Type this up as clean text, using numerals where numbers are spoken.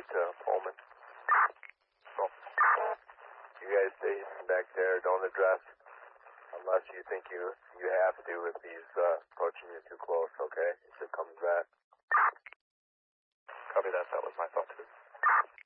to Pullman. So, you guys stay back there. Don't address unless you think you have to if he's approaching you too close, okay? If it comes back. Copy that. That was my thought, too.